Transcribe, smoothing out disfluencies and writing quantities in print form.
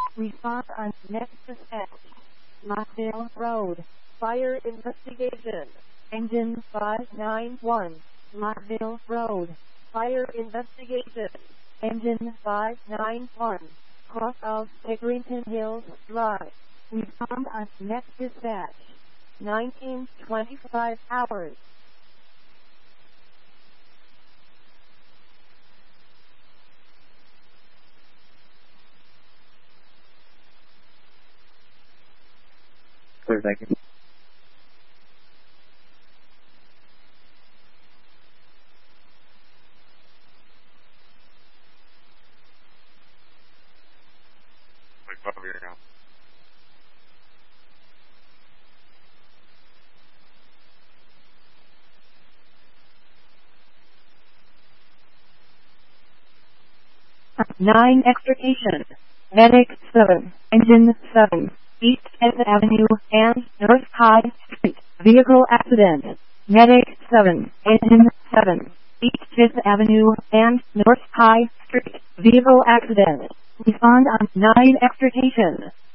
Response on next dispatch. Lockdale Road. Fire investigation. Engine 591. Lockdale Road. Fire investigation. Engine 591. Cross of Pickerington Hills Drive. Respond on next dispatch. 1925 hours. Clear, thank you. Over here now. Nine extrication. Medic 7. Engine 7. East 10th Avenue and North High Street. Vehicle accident. Medic 7. Engine 7. East 5th Avenue and North High Street. Vehicle accident. Respond on 9 extrication.